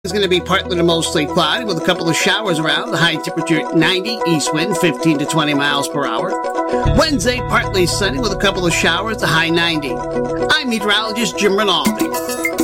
It's going to be partly to mostly cloudy with a couple of showers around. The high temperature 90, east wind 15 to 20 miles per hour. Wednesday, partly sunny with a couple of showers, the high 90. I'm meteorologist Jim Rinaldi.